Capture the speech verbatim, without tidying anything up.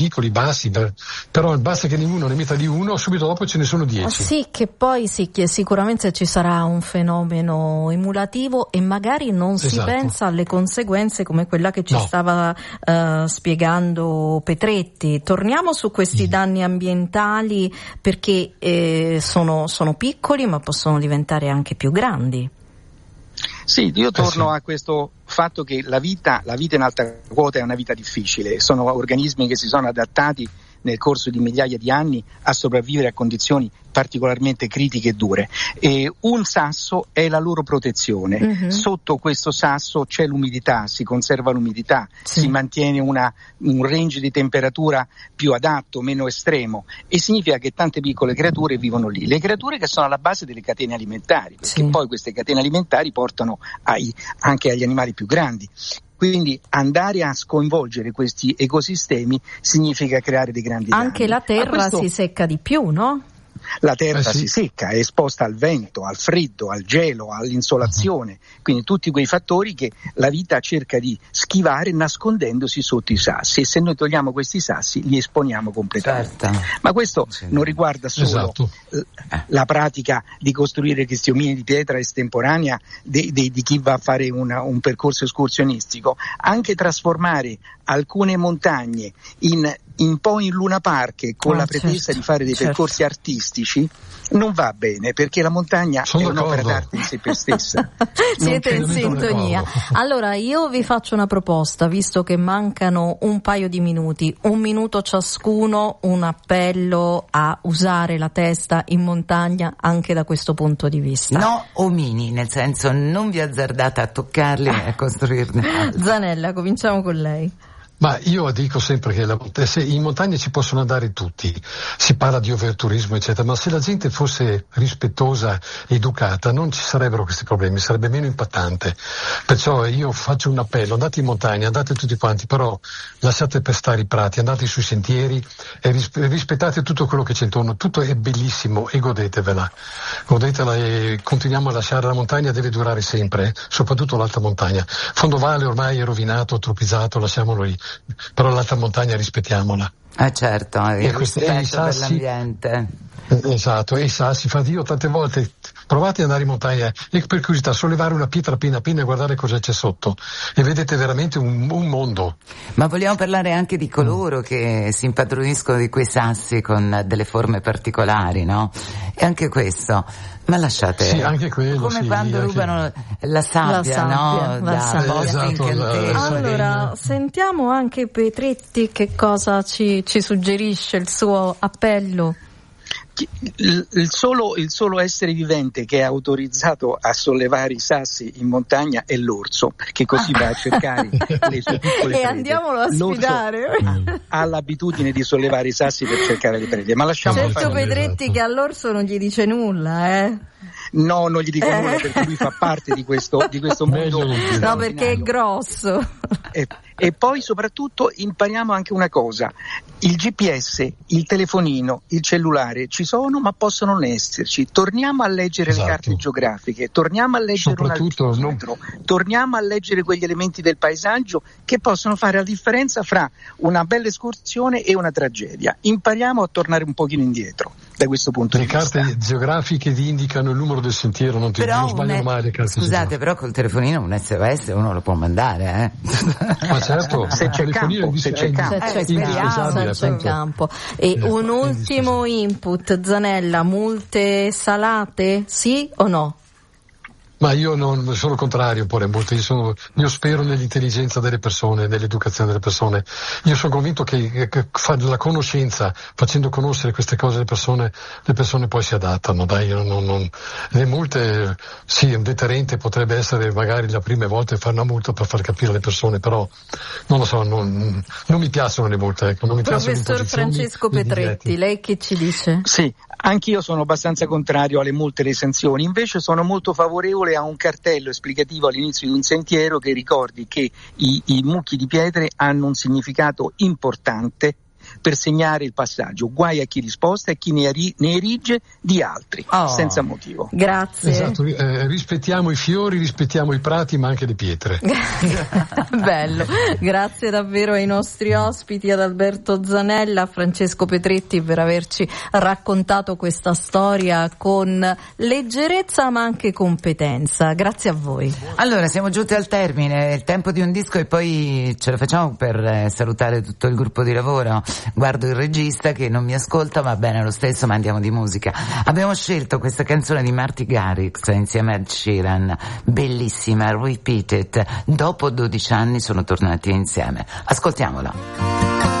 piccoli, bassi, però basta che ognuno ne metta di uno, subito dopo ce ne sono dieci. Sì, che poi sì, che sicuramente ci sarà un fenomeno emulativo e magari non si esatto. pensa alle conseguenze come quella che ci no. stava uh, spiegando Petretti. Torniamo su questi mm. danni ambientali, perché eh, sono, sono piccoli ma possono diventare anche più grandi. Sì, io torno eh sì. a questo fatto che la vita, la vita in alta quota è una vita difficile, sono organismi che si sono adattati nel corso di migliaia di anni a sopravvivere a condizioni particolarmente critiche e dure. E un sasso è la loro protezione. Mm-hmm. Sotto questo sasso c'è l'umidità, si conserva l'umidità, sì. si mantiene una, un range di temperatura più adatto, meno estremo, e significa che tante piccole creature vivono lì. Le creature che sono alla base delle catene alimentari, perché sì. poi queste catene alimentari portano ai, anche agli animali più grandi. Quindi andare a sconvolgere questi ecosistemi significa creare dei grandi danni. Anche la terra questo... si secca di più, no? La terra eh sì. si secca, è esposta al vento, al freddo, al gelo, all'insolazione, quindi tutti quei fattori che la vita cerca di schivare nascondendosi sotto i sassi, e se noi togliamo questi sassi li esponiamo completamente. Certo. Ma questo sì. non riguarda solo esatto. la pratica di costruire questi omini di pietra estemporanea di, di, di chi va a fare una, un percorso escursionistico, anche trasformare alcune montagne in un po' in Luna Park con ah, la pretesa certo, di fare dei certo. percorsi artistici non va bene, perché la montagna Sono è un'opera d'arte in sé per stessa. Siete in sintonia. Allora io vi faccio una proposta, visto che mancano un paio di minuti, un minuto ciascuno, un appello a usare la testa in montagna anche da questo punto di vista. No omini, nel senso non vi azzardate a toccarli e a costruirne. Zanella, cominciamo con lei. Ma io dico sempre che la, se in montagna ci possono andare tutti, si parla di overturismo eccetera, ma se la gente fosse rispettosa, educata, non ci sarebbero questi problemi, sarebbe meno impattante. Perciò io faccio un appello: andate in montagna, andate tutti quanti, però lasciate per stare i prati, andate sui sentieri e ris- rispettate tutto quello che c'è intorno, tutto è bellissimo e godetevela, godetela e continuiamo a lasciare. La montagna deve durare sempre, eh? Soprattutto l'alta montagna. Fondovale ormai è rovinato, tropizzato, lasciamolo lì. Però l'alta montagna rispettiamola. Ah certo, il e questi, rispetto e sassi, per l'ambiente. Esatto, e i sassi, infatti io tante volte provate ad andare in montagna e per curiosità sollevare una pietra appena appena e guardare cosa c'è sotto e vedete veramente un, un mondo. Ma vogliamo parlare anche di coloro mm. che si impadroniscono di quei sassi con delle forme particolari, no? E anche questo. Ma lasciate, sì, anche quello, come sì, quando anche... rubano la sabbia, la sabbia no? la da sabbia. posti Esatto, incantevoli. Allora, sentiamo anche Petretti che cosa ci, ci suggerisce, il suo appello. Il, il, solo, il solo essere vivente che è autorizzato a sollevare i sassi in montagna è l'orso, perché così va a cercare le sue piccole prede. E andiamolo a sfidare. Ha, ha l'abitudine di sollevare i sassi per cercare le prede, ma lasciamo certo fare. Pedretti che all'orso non gli dice nulla, eh? No, non gli dico eh. nulla, perché lui fa parte di questo, di questo mondo. No, perché è grosso. E, e poi soprattutto impariamo anche una cosa: il G P S, il telefonino, il cellulare ci sono ma possono non esserci. Torniamo a leggere esatto. le carte geografiche, torniamo a leggere un altimetro, non... torniamo a leggere quegli elementi del paesaggio che possono fare la differenza fra una bella escursione e una tragedia. Impariamo a tornare un pochino indietro da questo punto le di vista. Le carte geografiche vi indicano il numero del sentiero, non ti non sbagliano mai le carte. Scusate, però col telefonino un S O S uno lo può mandare, eh? Ma certo, se c'è campo, se c'è campo, se c'è campo, se c'è campo. E un ultimo input, Zanella, multe salate, sì o no? Ma io non sono contrario a porre multe, io, sono, io spero nell'intelligenza delle persone, nell'educazione delle persone. Io sono convinto che, che fa la conoscenza, facendo conoscere queste cose le persone, le persone poi si adattano. Dai, io non, non, le multe, sì, un deterrente potrebbe essere magari la prima volta fare una multa per far capire alle persone, però non lo so, non, non mi piacciono le multe. Ecco, non mi Professor Francesco Petretti, lei che ci dice? Sì, anch'io sono abbastanza contrario alle multe e alle sanzioni, invece sono molto favorevole a un cartello esplicativo all'inizio di un sentiero che ricordi che i, i mucchi di pietre hanno un significato importante per segnare il passaggio. Guai a chi risposta e a chi ne, eri- ne erige di altri, oh. senza motivo. Grazie. Esatto, eh, rispettiamo i fiori, rispettiamo i prati, ma anche le pietre. Bello. Grazie davvero ai nostri ospiti, ad Alberto Zanella, a Francesco Petretti, per averci raccontato questa storia con leggerezza ma anche competenza. Grazie a voi. Allora, siamo giunti al termine, è il tempo di un disco e poi ce lo facciamo per eh, salutare tutto il gruppo di lavoro. Guardo il regista che non mi ascolta, va bene lo stesso, ma andiamo di musica. Abbiamo scelto questa canzone di Marty Garrix insieme a Ed Sheeran, bellissima, Repeat It. Dopo dodici anni sono tornati insieme. Ascoltiamola.